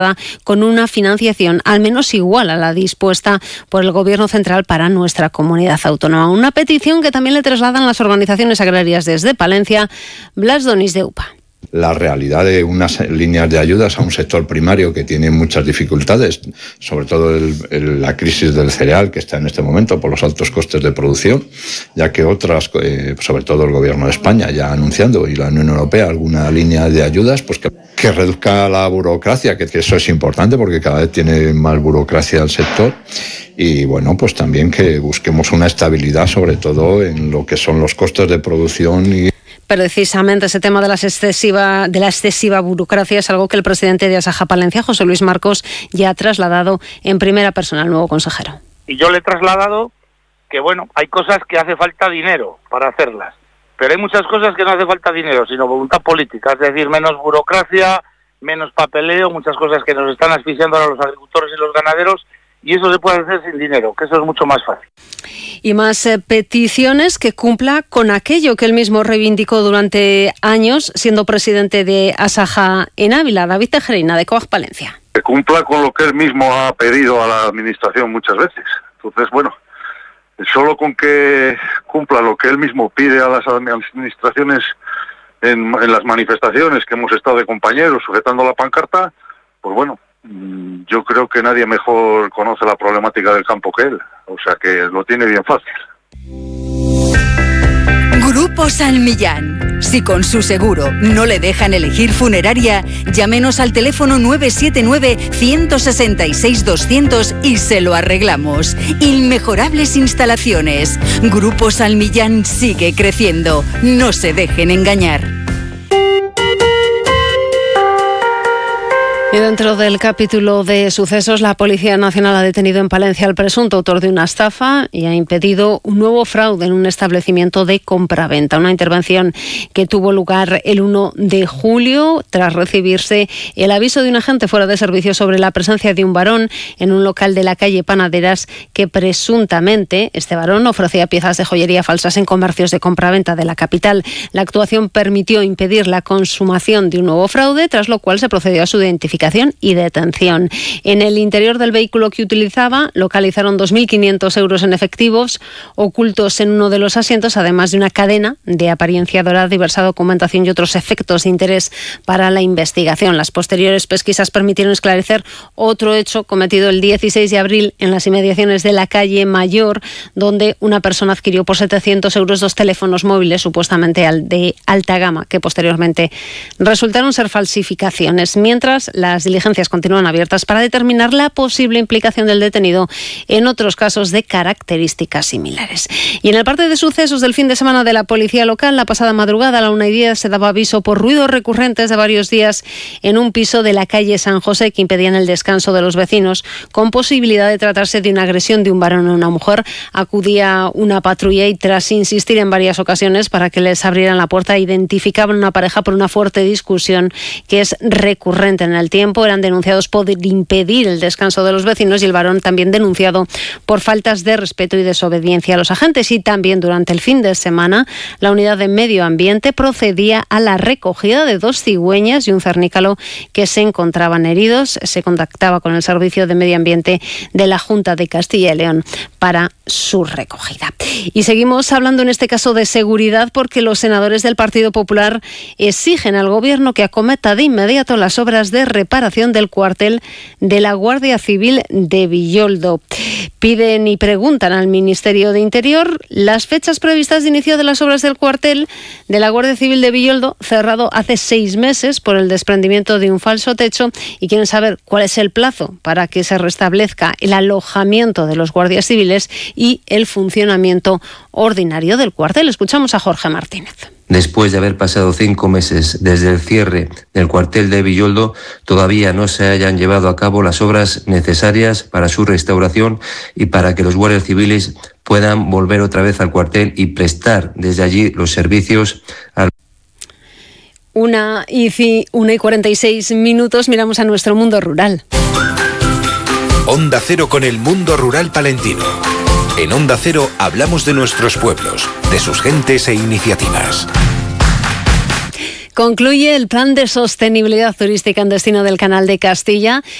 con una financiación al menos igual a la dispuesta por el Gobierno central para nuestra comunidad autónoma. Una petición que también le trasladan las organizaciones agrarias desde Palencia. Blas Donis, de UPA. La realidad de unas líneas de ayudas a un sector primario que tiene muchas dificultades, sobre todo la crisis del cereal que está en este momento por los altos costes de producción, ya que otras, sobre todo el Gobierno de España ya anunciando, y la Unión Europea, alguna línea de ayudas, pues que reduzca la burocracia, que eso es importante porque cada vez tiene más burocracia el sector. Y bueno, pues también que busquemos una estabilidad, sobre todo en lo que son los costos de producción y precisamente ese tema de la excesiva burocracia es algo que el presidente de Asaja Palencia, José Luis Marcos, ya ha trasladado en primera persona al nuevo consejero. Y yo le he trasladado que, bueno, hay cosas que hace falta dinero para hacerlas, pero hay muchas cosas que no hace falta dinero, sino voluntad política, es decir, menos burocracia, menos papeleo, muchas cosas que nos están asfixiando a los agricultores y los ganaderos, y eso se puede hacer sin dinero, que eso es mucho más fácil. Y más peticiones, que cumpla con aquello que él mismo reivindicó durante años siendo presidente de Asaja en Ávila. David Tejerina, de COAG Palencia. Que cumpla con lo que él mismo ha pedido a la administración muchas veces. Entonces, bueno, solo con que cumpla lo que él mismo pide a las administraciones en las manifestaciones que hemos estado de compañeros sujetando la pancarta, pues bueno, yo creo que nadie mejor conoce la problemática del campo que él, o sea que lo tiene bien fácil. Grupo San Millán. Si con su seguro no le dejan elegir funeraria, llámenos al teléfono 979-166-200 y se lo arreglamos. Inmejorables instalaciones. Grupo San Millán sigue creciendo. No se dejen engañar. Y dentro del capítulo de sucesos, la Policía Nacional ha detenido en Palencia al presunto autor de una estafa y ha impedido un nuevo fraude en un establecimiento de compraventa. Una intervención que tuvo lugar el 1 de julio tras recibirse el aviso de un agente fuera de servicio sobre la presencia de un varón en un local de la calle Panaderas que presuntamente este varón ofrecía piezas de joyería falsas en comercios de compraventa de la capital. La actuación permitió impedir la consumación de un nuevo fraude, tras lo cual se procedió a su identificación y detención. En el interior del vehículo que utilizaba localizaron 2.500 euros en efectivos ocultos en uno de los asientos, además de una cadena de apariencia dorada, diversa documentación y otros efectos de interés para la investigación. Las posteriores pesquisas permitieron esclarecer otro hecho cometido el 16 de abril en las inmediaciones de la calle Mayor, donde una persona adquirió por 700 euros 2 teléfonos móviles supuestamente de alta gama, que posteriormente resultaron ser falsificaciones. Mientras, las diligencias continúan abiertas para determinar la posible implicación del detenido en otros casos de características similares. Y en el parte de sucesos del fin de semana de la policía local, la pasada madrugada a la 1:10 se daba aviso por ruidos recurrentes de varios días en un piso de la calle San José que impedían el descanso de los vecinos, con posibilidad de tratarse de una agresión de un varón a una mujer. Acudía una patrulla y, tras insistir en varias ocasiones para que les abrieran la puerta, identificaban una pareja por una fuerte discusión que es recurrente en el tiempo. Eran denunciados por impedir el descanso de los vecinos y el varón también denunciado por faltas de respeto y desobediencia a los agentes. Y también durante el fin de semana, la unidad de medio ambiente procedía a la recogida de 2 cigüeñas y un cernícalo que se encontraban heridos. Se contactaba con el Servicio de Medio Ambiente de la Junta de Castilla y León para su recogida. Y seguimos hablando en este caso de seguridad, porque los senadores del Partido Popular exigen al Gobierno que acometa de inmediato las obras de reparación del cuartel de la Guardia Civil de Villoldo. Piden y preguntan al Ministerio de Interior las fechas previstas de inicio de las obras del cuartel de la Guardia Civil de Villoldo, cerrado hace 6 meses por el desprendimiento de un falso techo, y quieren saber cuál es el plazo para que se restablezca el alojamiento de los guardias civiles y el funcionamiento ordinario del cuartel. Escuchamos a Jorge Martínez. Después de haber pasado 5 meses desde el cierre del cuartel de Villoldo, todavía no se hayan llevado a cabo las obras necesarias para su restauración y para que los guardias civiles puedan volver otra vez al cuartel y prestar desde allí los servicios al... 1:46, miramos a nuestro mundo rural. Onda Cero con el mundo rural palentino. En Onda Cero hablamos de nuestros pueblos, de sus gentes e iniciativas. Concluye el plan de sostenibilidad turística en destino del Canal de Castilla.